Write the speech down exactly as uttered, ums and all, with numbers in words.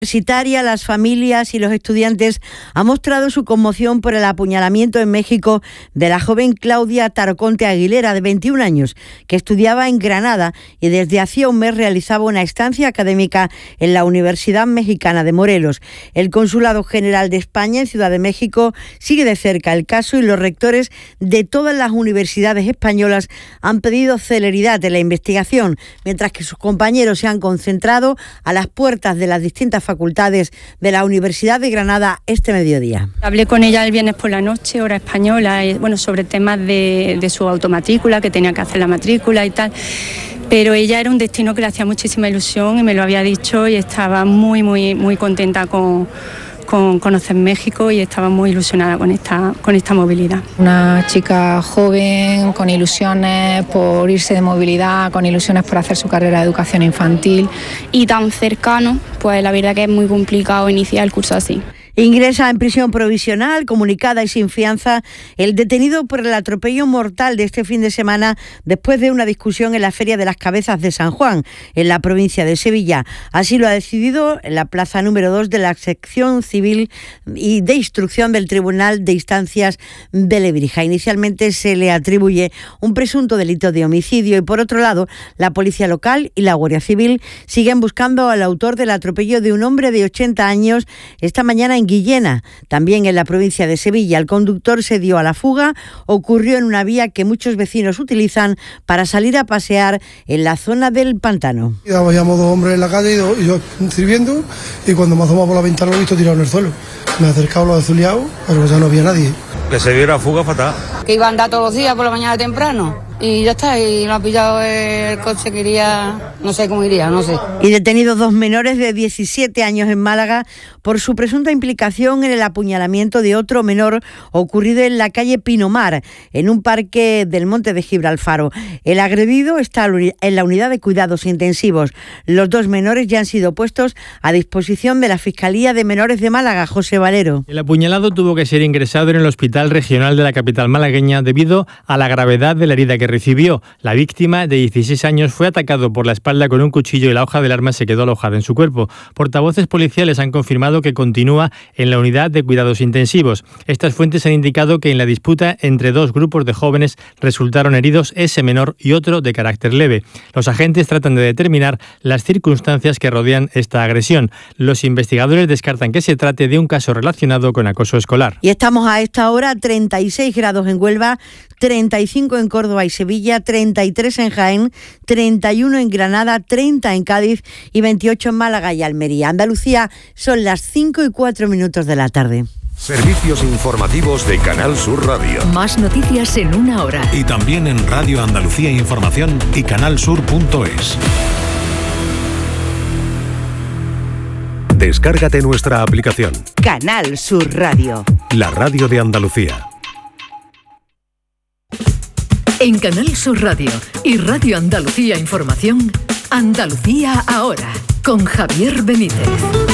Universitaria, las familias y los estudiantes han mostrado su conmoción por el apuñalamiento en México de la joven Claudia Taroconte Aguilera, de veintiún años, que estudiaba en Granada y desde hacía un mes realizaba una estancia académica en la Universidad Mexicana de Morelos. El Consulado General de España en Ciudad de México sigue de cerca el caso y los rectores de todas las universidades españolas han pedido celeridad en la investigación, mientras que sus compañeros se han concentrado a las puertas de las distintas facultades de la Universidad de Granada este mediodía. Hablé con ella el viernes por la noche, hora española, y, bueno, sobre temas de, de su automatrícula, que tenía que hacer la matrícula y tal, pero ella era un destino que le hacía muchísima ilusión y me lo había dicho y estaba muy, muy, muy contenta con, con conocer México y estaba muy ilusionada con esta, con esta movilidad. Una chica joven, con ilusiones por irse de movilidad, con ilusiones por hacer su carrera de educación infantil. Y tan cercano, pues la verdad que es muy complicado iniciar el curso así. Ingresa en prisión provisional, comunicada y sin fianza, el detenido por el atropello mortal de este fin de semana después de una discusión en la Feria de las Cabezas de San Juan, en la provincia de Sevilla. Así lo ha decidido en la plaza número dos de la sección civil y de instrucción del Tribunal de Instancias de Lebrija. Inicialmente se le atribuye un presunto delito de homicidio y, por otro lado, la policía local y la Guardia Civil siguen buscando al autor del atropello de un hombre de ochenta años esta mañana en Guillena, también en la provincia de Sevilla. El conductor se dio a la fuga, ocurrió en una vía que muchos vecinos utilizan para salir a pasear en la zona del pantano. Habíamos dos hombres en la calle y, dos, y yo sirviendo, y cuando me asomaba por la ventana lo he visto tirado en el suelo. Me he acercado, lo he azuleado, pero ya no había nadie. Que se dio la fuga fatal. Que iba a andar todos los días por la mañana temprano. Y ya está, y lo ha pillado el coche que iría, no sé cómo iría, no sé. Y detenidos dos menores de diecisiete años en Málaga por su presunta implicación en el apuñalamiento de otro menor ocurrido en la calle Pinomar, en un parque del Monte de Gibralfaro. El agredido está en la unidad de cuidados intensivos. Los dos menores ya han sido puestos a disposición de la Fiscalía de Menores de Málaga. José Valero. El apuñalado tuvo que ser ingresado en el Hospital Regional de la capital malagueña debido a la gravedad de la herida que recibió. La víctima, de dieciséis años, fue atacado por la espalda con un cuchillo y la hoja del arma se quedó alojada en su cuerpo. Portavoces policiales han confirmado que continúa en la unidad de cuidados intensivos. Estas fuentes han indicado que en la disputa entre dos grupos de jóvenes resultaron heridos ese menor y otro de carácter leve. Los agentes tratan de determinar las circunstancias que rodean esta agresión. Los investigadores descartan que se trate de un caso relacionado con acoso escolar. Y estamos a esta hora treinta y seis grados en Huelva, treinta y cinco en Córdoba y Sevilla, treinta y tres en Jaén, treinta y uno en Granada, treinta en Cádiz y veintiocho en Málaga y Almería. Andalucía, son las cinco y cuatro minutos de la tarde. Servicios informativos de Canal Sur Radio. Más noticias en una hora. Y también en Radio Andalucía Información y canalsur punto es. Descárgate nuestra aplicación. Canal Sur Radio. La radio de Andalucía. En Canal Sur Radio y Radio Andalucía Información, Andalucía ahora, con Javier Benítez.